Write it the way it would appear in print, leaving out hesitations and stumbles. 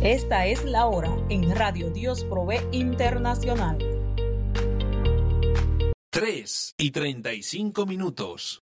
Esta es la hora en Radio Dios Provee Internacional. 3:35.